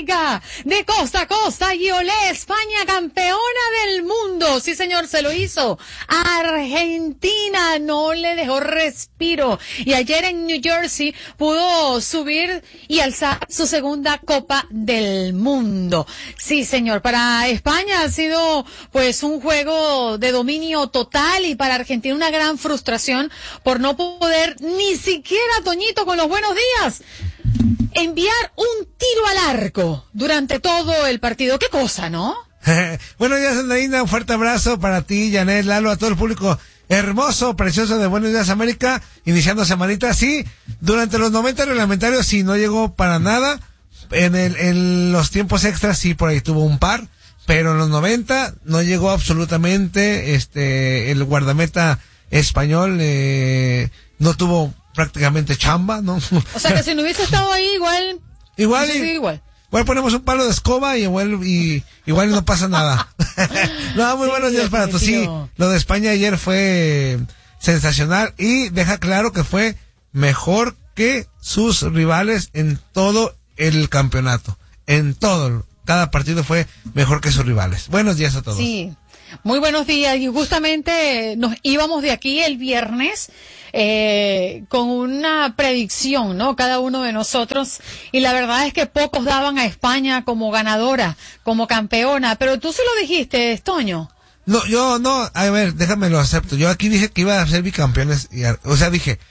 América, de costa a costa, y olé, España campeona del mundo. Sí, señor, se lo hizo. Argentina no le dejó respiro. Y ayer en New Jersey pudo subir y alzar su segunda Copa del Mundo. Sí, señor, para España ha sido pues un juego de dominio total, y para Argentina una gran frustración por no poder ni siquiera, Toñito, con los buenos días, enviar un tiro al arco durante todo el partido. Qué cosa, ¿no? Buenos días, Andreina, un fuerte abrazo para ti, Janet, Lalo, a todo el público hermoso, precioso de Buenos Días América, iniciando semanita. Sí, durante los 90 reglamentarios sí, no llegó para nada. En los tiempos extras sí, por ahí tuvo un par, pero en los 90 no llegó absolutamente. El guardameta español no tuvo prácticamente chamba, ¿no? O sea que si no hubiese estado ahí, igual. Igual ponemos un palo de escoba y igual no pasa nada. No, muy buenos días para todos. Sí, lo de España ayer fue sensacional y deja claro que fue mejor que sus rivales en todo el campeonato. En todo, cada partido fue mejor que sus rivales. Buenos días a todos. Sí. Muy buenos días, y justamente nos íbamos de aquí el viernes con una predicción, ¿no? Cada uno de nosotros, y la verdad es que pocos daban a España como ganadora, como campeona, pero tú se lo dijiste, Toño. No, yo no, a ver, déjame lo acepto. Yo aquí dije que iba a ser bicampeones, o sea, dije,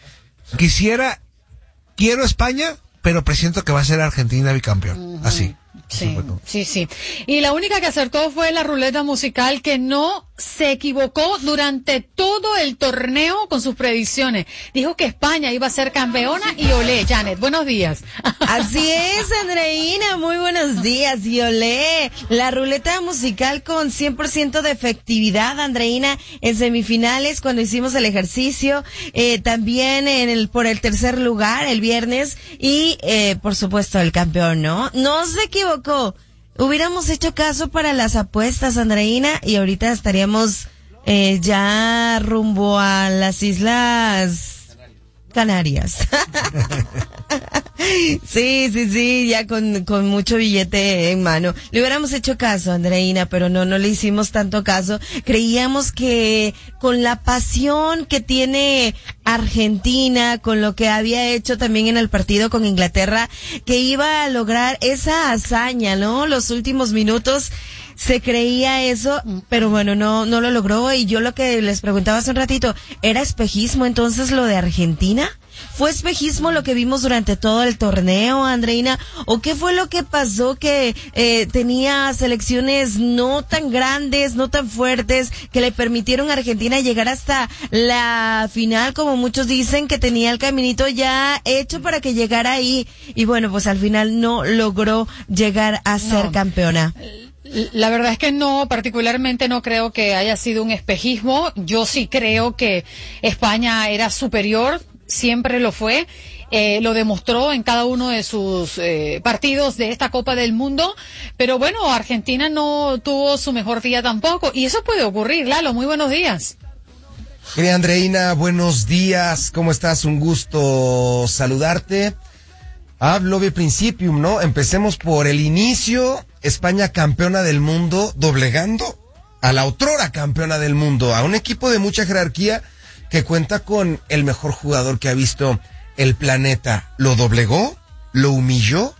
quiero España, pero presiento que va a ser Argentina bicampeón, así. Sí. Y la única que acertó fue la ruleta musical, que no se equivocó durante todo el torneo con sus predicciones. Dijo que España iba a ser campeona y olé. Janet, buenos días. Así es, Andreina, muy buenos días, y olé. La ruleta musical con 100% de efectividad, Andreina, en semifinales cuando hicimos el ejercicio, también por el tercer lugar el viernes, y por supuesto el campeón, ¿no? No se equivocó. Hubiéramos hecho caso para las apuestas, Andreina, y ahorita estaríamos ya rumbo a las Islas Canarias. Sí, ya con mucho billete en mano. Le hubiéramos hecho caso, Andreina, pero no le hicimos tanto caso. Creíamos que con la pasión que tiene Argentina, con lo que había hecho también en el partido con Inglaterra, que iba a lograr esa hazaña, ¿no? Los últimos minutos se creía eso, pero bueno, no lo logró. Y yo lo que les preguntaba hace un ratito, ¿era espejismo entonces lo de Argentina? ¿Fue espejismo lo que vimos durante todo el torneo, Andreina? ¿O qué fue lo que pasó que tenía selecciones no tan grandes, no tan fuertes, que le permitieron a Argentina llegar hasta la final, como muchos dicen, que tenía el caminito ya hecho para que llegara ahí? Y bueno, pues al final no logró llegar a ser campeona. La verdad es que no, particularmente no creo que haya sido un espejismo. Yo sí creo que España era superior, siempre lo fue, lo demostró en cada uno de sus partidos de esta Copa del Mundo, pero bueno, Argentina no tuvo su mejor día tampoco, y eso puede ocurrir. Lalo, muy buenos días. Querida Andreina, buenos días, ¿cómo estás? Un gusto saludarte. Hablo de principium, ¿no? Empecemos por el inicio. España campeona del mundo, doblegando a la otrora campeona del mundo, a un equipo de mucha jerarquía que cuenta con el mejor jugador que ha visto el planeta. Lo doblegó, lo humilló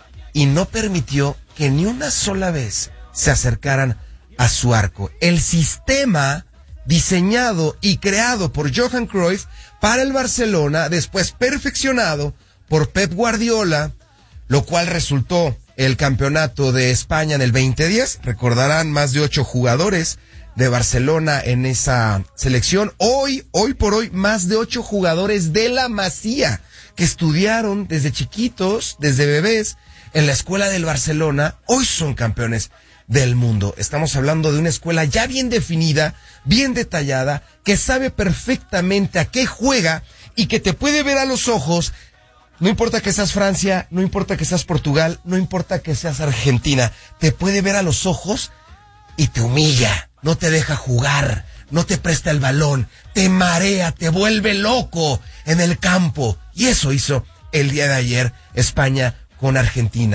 y no permitió que ni una sola vez se acercaran a su arco. El sistema diseñado y creado por Johan Cruyff para el Barcelona, después perfeccionado por Pep Guardiola, lo cual resultó el campeonato de España en el 2010. Recordarán, más de 8 jugadores de Barcelona en esa selección. Hoy por hoy, más de 8 jugadores de la Masía que estudiaron desde chiquitos, desde bebés, en la escuela del Barcelona, hoy son campeones del mundo. Estamos hablando de una escuela ya bien definida, bien detallada, que sabe perfectamente a qué juega y que te puede ver a los ojos. No importa que seas Francia, no importa que seas Portugal, no importa que seas Argentina, te puede ver a los ojos y te humilla, no te deja jugar, no te presta el balón, te marea, te vuelve loco en el campo. Y eso hizo el día de ayer España con Argentina.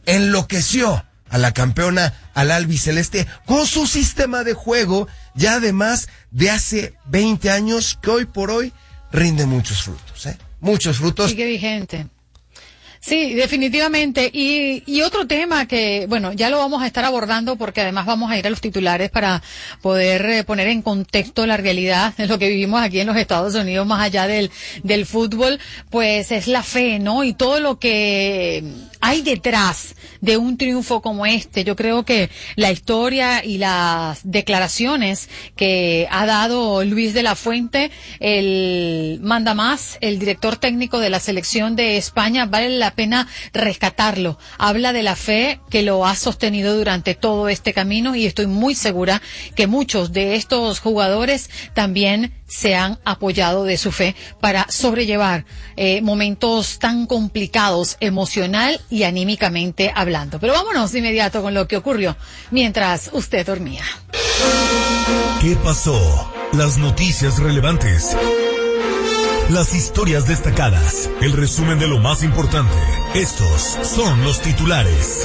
enloqueció a la campeona, al albiceleste, con su sistema de juego, ya además de hace 20 años, que hoy por hoy rinde muchos frutos, muchos frutos. Sigue vigente. Sí, definitivamente. Y otro tema que, bueno, ya lo vamos a estar abordando porque además vamos a ir a los titulares para poder poner en contexto la realidad de lo que vivimos aquí en los Estados Unidos, más allá del fútbol, pues es la fe, ¿no? Y todo lo que hay detrás de un triunfo como este. Yo creo que la historia y las declaraciones que ha dado Luis de la Fuente, el mandamás, el director técnico de la selección de España, vale la pena rescatarlo. Habla de la fe que lo ha sostenido durante todo este camino y estoy muy segura que muchos de estos jugadores también se han apoyado de su fe para sobrellevar momentos tan complicados emocional y anímicamente hablando. Pero vámonos de inmediato con lo que ocurrió mientras usted dormía. ¿Qué pasó? Las noticias relevantes. Las historias destacadas, el resumen de lo más importante. Estos son los titulares.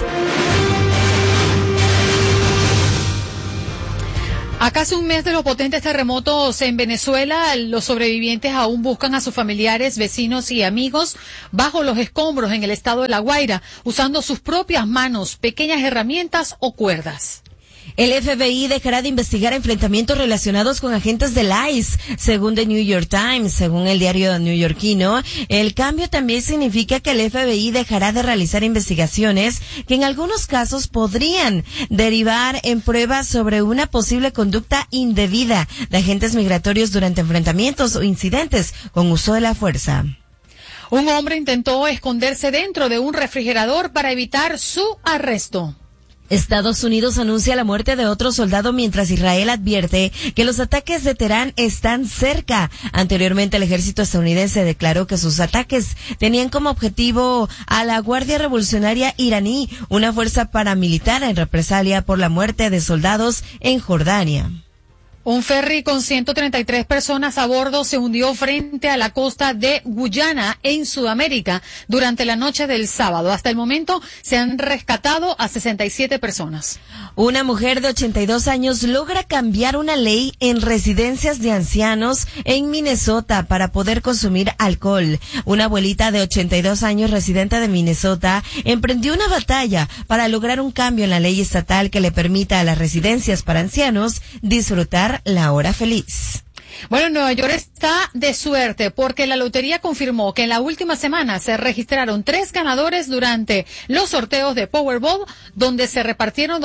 A casi un mes de los potentes terremotos en Venezuela, los sobrevivientes aún buscan a sus familiares, vecinos y amigos bajo los escombros en el estado de La Guaira, usando sus propias manos, pequeñas herramientas o cuerdas. El FBI dejará de investigar enfrentamientos relacionados con agentes del ICE, según The New York Times. Según el diario neoyorquino, el cambio también significa que el FBI dejará de realizar investigaciones que en algunos casos podrían derivar en pruebas sobre una posible conducta indebida de agentes migratorios durante enfrentamientos o incidentes con uso de la fuerza. Un hombre intentó esconderse dentro de un refrigerador para evitar su arresto. Estados Unidos anuncia la muerte de otro soldado mientras Israel advierte que los ataques de Teherán están cerca. Anteriormente, el ejército estadounidense declaró que sus ataques tenían como objetivo a la Guardia Revolucionaria iraní, una fuerza paramilitar en represalia por la muerte de soldados en Jordania. Un ferry con 133 personas a bordo se hundió frente a la costa de Guyana, en Sudamérica, durante la noche del sábado. Hasta el momento se han rescatado a 67 personas. Una mujer de 82 años logra cambiar una ley en residencias de ancianos en Minnesota para poder consumir alcohol. Una abuelita de 82 años residente de Minnesota emprendió una batalla para lograr un cambio en la ley estatal que le permita a las residencias para ancianos disfrutar la hora feliz. Bueno, Nueva York está de suerte porque la lotería confirmó que en la última semana se registraron 3 ganadores durante los sorteos de Powerball, donde se repartieron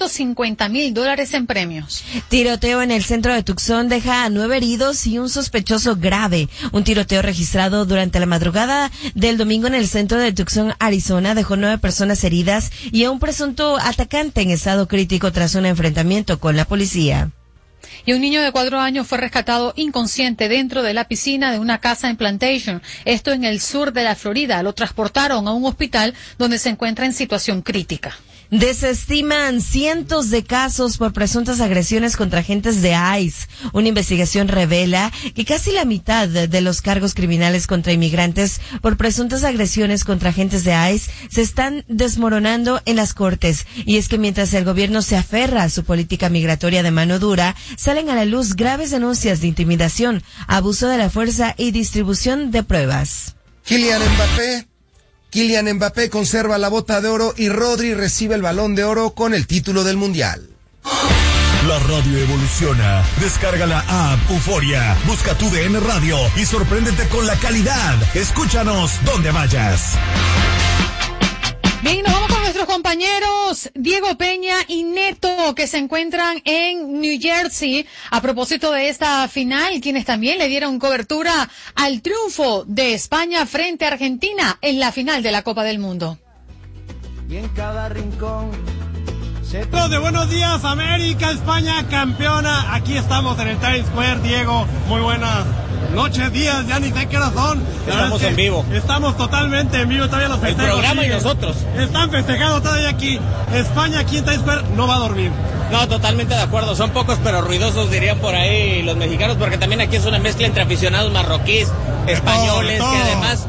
$250,000 en premios. Tiroteo en el centro de Tucson deja a 9 heridos y un sospechoso grave. Un tiroteo registrado durante la madrugada del domingo en el centro de Tucson, Arizona, dejó 9 personas heridas y a un presunto atacante en estado crítico tras un enfrentamiento con la policía. Y un niño de 4 años fue rescatado inconsciente dentro de la piscina de una casa en Plantation, esto en el sur de la Florida. Lo transportaron a un hospital donde se encuentra en situación crítica. Desestiman cientos de casos por presuntas agresiones contra agentes de ICE. Una investigación revela que casi la mitad de los cargos criminales contra inmigrantes por presuntas agresiones contra agentes de ICE se están desmoronando en las cortes. Y es que mientras el gobierno se aferra a su política migratoria de mano dura, salen a la luz graves denuncias de intimidación, abuso de la fuerza y distribución de pruebas. Kylian Mbappé conserva la bota de oro y Rodri recibe el balón de oro con el título del mundial. La radio evoluciona. Descarga la app Euforia. Busca tu DN Radio y sorpréndete con la calidad. Escúchanos donde vayas. Bien, nos vamos con nuestros compañeros Diego Peña y Neto, que se encuentran en New Jersey a propósito de esta final, quienes también le dieron cobertura al triunfo de España frente a Argentina en la final de la Copa del Mundo. Y en cada rincón de Buenos Días América, España campeona. Aquí estamos en el Times Square, Diego. Muy buenas noches, días, ya ni sé qué hora son. Estamos en vivo. Estamos totalmente en vivo, todavía los festejos. El programa siguen. Y nosotros. Están festejando todavía aquí. España aquí en Times Square no va a dormir. No, totalmente de acuerdo. Son pocos pero ruidosos, dirían por ahí los mexicanos, porque también aquí es una mezcla entre aficionados marroquíes, españoles, que además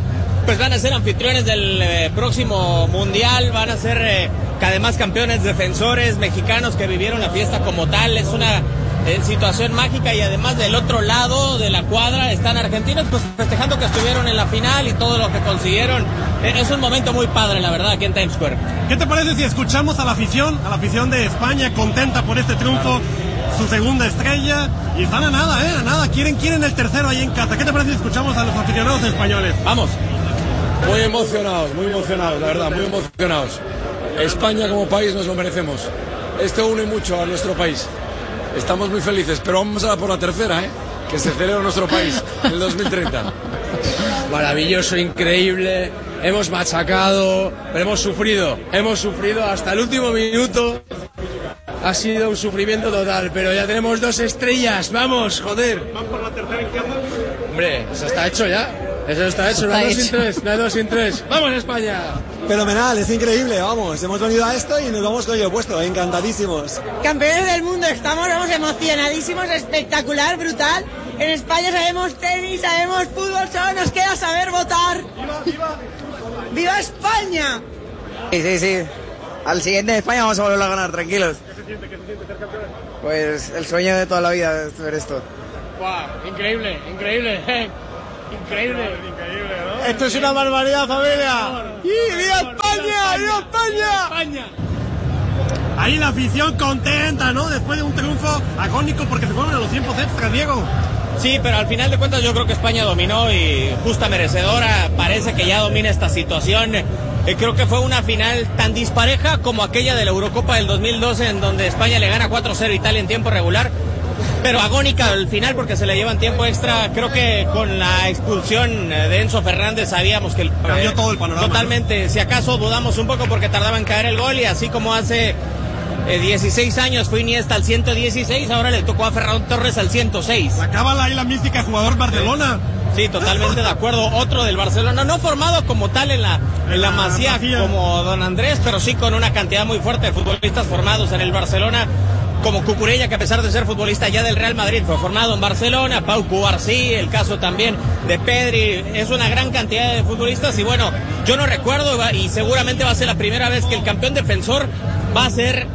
pues van a ser anfitriones del próximo mundial, van a ser además campeones defensores mexicanos que vivieron la fiesta como tal. Es una situación mágica, y además del otro lado de la cuadra están argentinos pues festejando que estuvieron en la final y todo lo que consiguieron. Es un momento muy padre, la verdad, aquí en Times Square. ¿Qué te parece si escuchamos a la afición de España, contenta por este triunfo, su segunda estrella, y están a nada, a nada, quieren el tercero ahí en casa? ¿Qué te parece si escuchamos a los aficionados españoles? Vamos. Muy emocionados, la verdad, muy emocionados. España como país nos lo merecemos. Esto une mucho a nuestro país. Estamos muy felices, pero vamos a por la tercera, que se celebra en nuestro país en el 2030. Maravilloso, increíble. Hemos machacado, pero hemos sufrido hasta el último minuto. Ha sido un sufrimiento total, pero ya tenemos 2 estrellas. Vamos, joder. ¿Van por la tercera en casa? Hombre, eso está hecho ya. Eso está hecho, no hay 2 sin 3. ¡Vamos, España! Fenomenal, es increíble, vamos. Hemos venido a esto y nos vamos con ello puesto, encantadísimos. Campeones del mundo, estamos emocionadísimos, espectacular, brutal. En España sabemos tenis, sabemos fútbol, solo nos queda saber votar. ¡Viva, viva! ¡Viva España! Sí. Al siguiente de España vamos a volver a ganar, tranquilos. ¿Qué se siente ser campeones? Pues el sueño de toda la vida, ver esto. ¡Wow! Increíble. Increíble, ¿no? Esto es una barbaridad, familia. ¡Viva España! ¡Viva España! Ahí la afición contenta, ¿no? Después de un triunfo agónico porque se fueron a los tiempos extras, Diego. Sí, pero al final de cuentas yo creo que España dominó y justa merecedora. Parece que ya domina esta situación. Creo que fue una final tan dispareja como aquella de la Eurocopa del 2012, en donde España le gana 4-0 a Italia en tiempo regular. Pero agónica al final porque se le llevan tiempo extra. Creo que con la expulsión de Enzo Fernández sabíamos que cambió todo el panorama. Totalmente, ¿no? Si acaso dudamos un poco porque tardaba en caer el gol, y así como hace 16 años fue Iniesta al 116, ahora le tocó a Ferran Torres al 106. La cábala y la mística, jugador Barcelona. Sí, totalmente de acuerdo. Otro del Barcelona, no formado como tal en la Masía como Don Andrés, pero sí con una cantidad muy fuerte de futbolistas formados en el Barcelona, como Cucurella, que a pesar de ser futbolista ya del Real Madrid fue formado en Barcelona, Pau Cubarsí, el caso también de Pedri. Es una gran cantidad de futbolistas, y bueno, yo no recuerdo, y seguramente va a ser la primera vez que el campeón defensor va a ser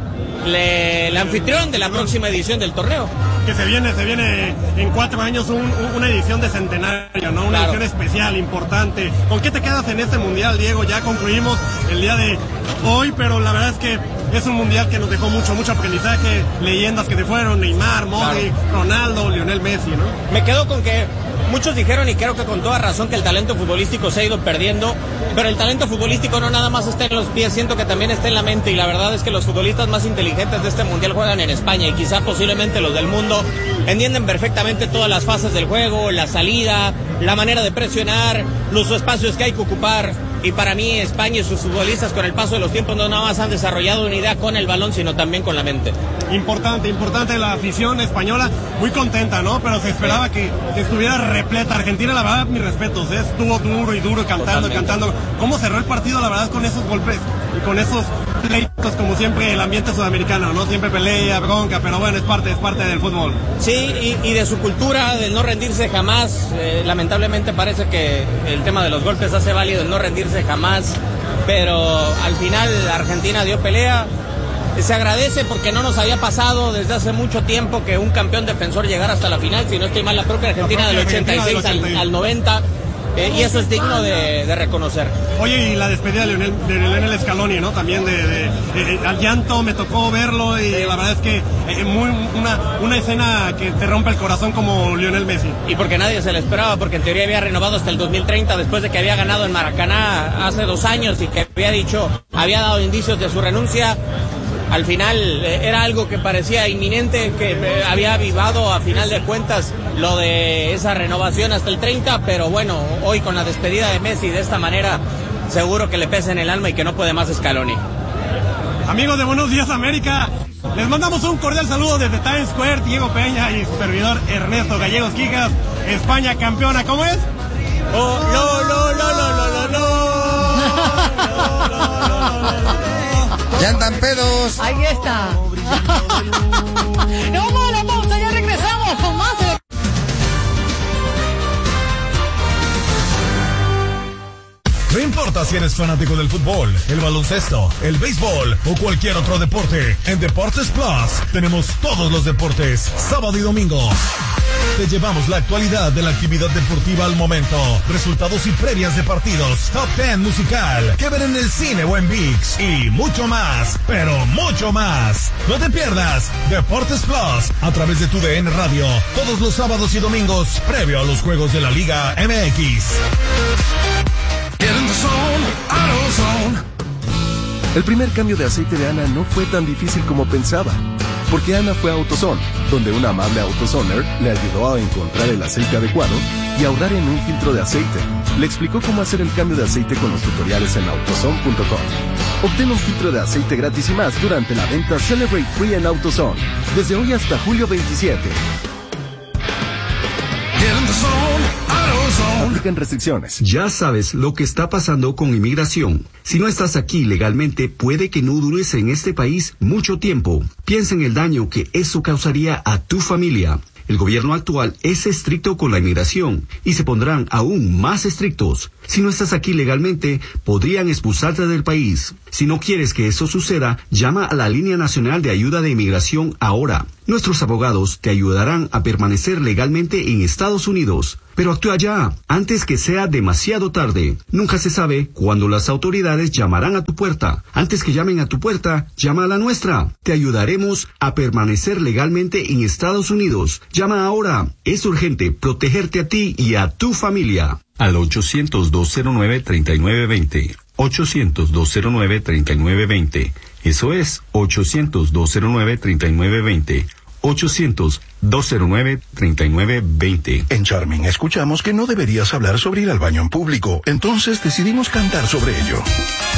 el anfitrión de la próxima edición del torneo. Que se viene en 4 años una edición de centenario, ¿no? Una edición especial, importante. ¿Con qué te quedas en este mundial, Diego? Ya concluimos el día de hoy, pero la verdad es que es un mundial que nos dejó mucho aprendizaje, leyendas que se fueron, Neymar, Modric, Ronaldo, Lionel Messi, ¿no? Me quedo con que muchos dijeron, y creo que con toda razón, que el talento futbolístico se ha ido perdiendo, pero el talento futbolístico no nada más está en los pies, siento que también está en la mente, y la verdad es que los futbolistas más inteligentes de este mundial juegan en España, y quizá posiblemente los del mundo entienden perfectamente todas las fases del juego, la salida, la manera de presionar, los espacios que hay que ocupar. Y para mí España y sus futbolistas con el paso de los tiempos no nada más han desarrollado una idea con el balón, sino también con la mente. Importante la afición española, muy contenta, ¿no? Pero se esperaba que estuviera repleta. Argentina, la verdad, mis respetos, estuvo duro, cantando. ¿Cómo cerró el partido, la verdad, con esos golpes y con esos pleitos, como siempre el ambiente sudamericano, ¿no? Siempre pelea, bronca, pero bueno, es parte del fútbol. Sí, y de su cultura, de no rendirse jamás. Lamentablemente parece que el tema de los golpes hace válido el no rendirse jamás, pero al final Argentina dio pelea. Se agradece porque no nos había pasado desde hace mucho tiempo que un campeón defensor llegara hasta la final. Si no estoy mal, la propia Argentina del 86 al 90. Y eso es digno de reconocer. Oye, y la despedida de Lionel Scaloni, ¿no? También al llanto me tocó verlo, y la verdad es que una escena que te rompe el corazón como Lionel Messi. Y porque nadie se le esperaba, porque en teoría había renovado hasta el 2030 después de que había ganado en Maracaná hace 2 años y que había dado indicios de su renuncia. Al final era algo que parecía inminente, que había avivado a final de cuentas lo de esa renovación hasta el 30, pero bueno, hoy con la despedida de Messi de esta manera, seguro que le pesa en el alma y que no puede más Scaloni. Amigos de Buenos Días América, les mandamos un cordial saludo desde Times Square, Diego Peña y su servidor Ernesto Gallegos Quijas. España campeona, ¿cómo es? Ya andan pedos. Ahí está. No vamos a la pausa, ya regresamos con más de... No importa si eres fanático del fútbol, el baloncesto, el béisbol o cualquier otro deporte, en Deportes Plus tenemos todos los deportes, sábado y domingo. Te llevamos la actualidad de la actividad deportiva al momento, resultados y previas de partidos, top 10 musical, que ver en el cine o en ViX y mucho más, pero mucho más. No te pierdas Deportes Plus a través de tu DN Radio, todos los sábados y domingos, previo a los juegos de la Liga MX. El primer cambio de aceite de Ana no fue tan difícil como pensaba, porque Ana fue a AutoZone, donde una amable AutoZoner le ayudó a encontrar el aceite adecuado y ahorrar en un filtro de aceite. Le explicó cómo hacer el cambio de aceite con los tutoriales en AutoZone.com. Obtén un filtro de aceite gratis y más durante la venta Celebrate Free en AutoZone, desde hoy hasta julio 27. Aplican restricciones. Ya sabes lo que está pasando con inmigración. Si no estás aquí legalmente, puede que no dures en este país mucho tiempo. Piensa en el daño que eso causaría a tu familia. El gobierno actual es estricto con la inmigración y se pondrán aún más estrictos. Si no estás aquí legalmente, podrían expulsarte del país. Si no quieres que eso suceda, llama a la Línea Nacional de Ayuda de Inmigración ahora. Nuestros abogados te ayudarán a permanecer legalmente en Estados Unidos. Pero actúa ya, antes que sea demasiado tarde. Nunca se sabe cuándo las autoridades llamarán a tu puerta. Antes que llamen a tu puerta, llama a la nuestra. Te ayudaremos a permanecer legalmente en Estados Unidos. Llama ahora. Es urgente protegerte a ti y a tu familia. Al 800-209-3920. 800-209-3920. Eso es 800-209-3920. 800-209-3920. En Charming escuchamos que no deberías hablar sobre ir al baño en público, entonces decidimos cantar sobre ello.